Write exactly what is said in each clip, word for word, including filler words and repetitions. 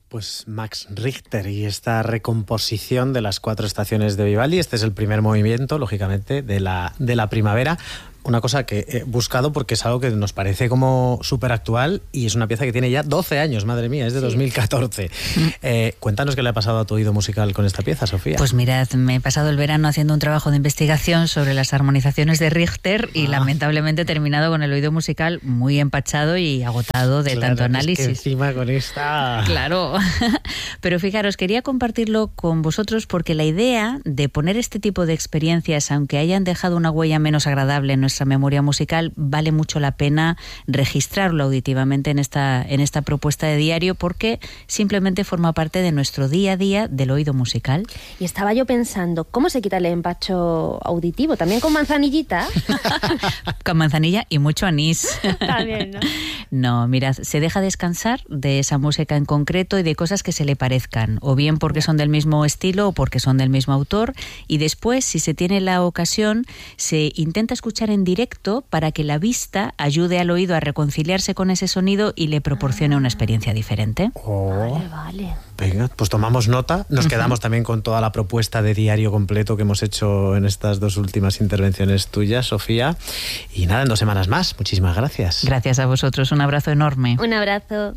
Pues Max Richter y esta recomposición de las cuatro estaciones de Vivaldi. Este es el primer movimiento, lógicamente, de la, de la primavera. Una cosa que he buscado porque es algo que nos parece como súper actual y es una pieza que tiene ya doce años, madre mía, es de sí. dos mil catorce. Eh, cuéntanos qué le ha pasado a tu oído musical con esta pieza, Sofía. Pues mirad, me he pasado el verano haciendo un trabajo de investigación sobre las armonizaciones de Richter y ah. lamentablemente he terminado con el oído musical muy empachado y agotado de claro, tanto análisis. Es que encima con esta... Claro, pero fijaros, quería compartirlo con vosotros porque la idea de poner este tipo de experiencias, aunque hayan dejado una huella menos agradable en nuestra memoria musical, vale mucho la pena registrarlo auditivamente en esta, en esta propuesta de diario porque simplemente forma parte de nuestro día a día del oído musical. Y estaba yo pensando, ¿cómo se quita el empacho auditivo? ¿También con manzanillita? Con manzanilla y mucho anís. También, ¿no? No, mirad, se deja descansar de esa música en concreto y de cosas que se le parezcan, o bien porque son del mismo estilo o porque son del mismo autor, y después, si se tiene la ocasión, se intenta escuchar en directo para que la vista ayude al oído a reconciliarse con ese sonido y le proporcione una experiencia diferente. Oh, vale, vale. Venga, pues tomamos nota. Nos uh-huh. quedamos también con toda la propuesta de diario completo que hemos hecho en estas dos últimas intervenciones tuyas, Sofía. Y nada, en dos semanas más. Muchísimas gracias. Gracias a vosotros. Un abrazo enorme. Un abrazo.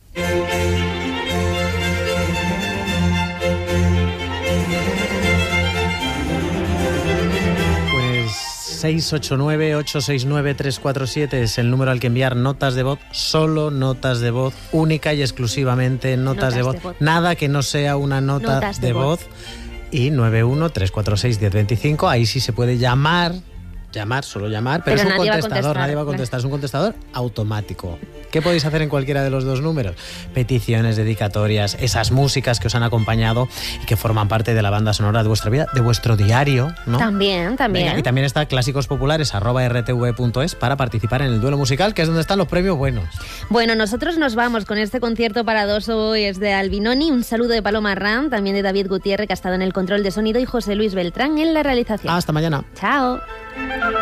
seis ocho nueve, ocho seis nueve, tres cuatro siete es el número al que enviar notas de voz, solo notas de voz, única y exclusivamente notas, notas de, voz. de voz, nada que no sea una nota notas de, de voz. voz. Y nueve uno, tres cuatro seis, diez veinticinco, ahí sí se puede llamar, llamar, solo llamar, pero, pero es un contestador, nadie va a contestar, es un contestador automático. ¿Qué podéis hacer en cualquiera de los dos números? Peticiones, dedicatorias, esas músicas que os han acompañado y que forman parte de la banda sonora de vuestra vida, de vuestro diario, ¿no? También, también. Venga, y también está clásicos populares arroba r t v punto es para participar en el duelo musical, que es donde están los premios buenos. Bueno, nosotros nos vamos con este concierto para dos hoy, es de Albinoni, un saludo de Paloma Ram, también de David Gutiérrez, que ha estado en el control de sonido, y José Luis Beltrán en la realización. Hasta mañana. Chao.